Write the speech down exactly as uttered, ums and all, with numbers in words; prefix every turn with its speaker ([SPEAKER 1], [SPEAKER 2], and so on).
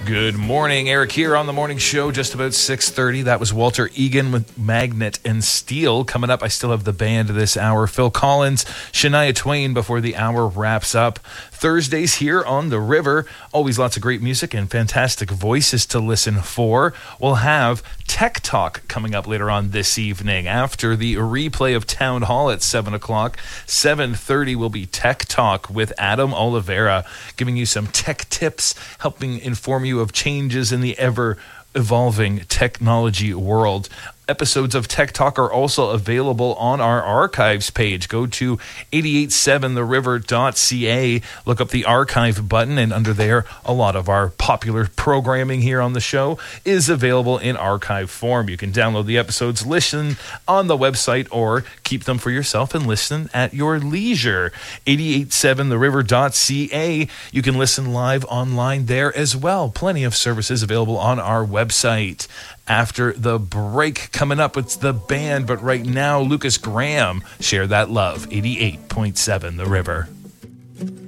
[SPEAKER 1] Good morning, Eric here on the morning show, just about six thirty. That was Walter Egan with Magnet and Steel. Coming up, I still have the band this hour. Phil Collins, Shania Twain before the hour wraps up. Thursdays here on the river. Always lots of great music and fantastic voices to listen for. We'll have Tech Talk coming up later on this evening. After the replay of Town Hall at seven o'clock, seven thirty will be Tech Talk with Adam Oliveira, giving you some tech tips, helping inform you of changes in the ever-evolving technology world. Episodes of Tech Talk are also available on our archives page. Go to eight eight seven the river dot c a, look up the archive button, and under there, a lot of our popular programming here on the show is available in archive form. You can download the episodes, listen on the website, or keep them for yourself and listen at your leisure. eight eight seven the river dot c a. You can listen live online there as well. Plenty of services available on our website. After the break, coming up, it's the band, but right now, Lucas Graham, Share That Love, eighty-eight point seven The River.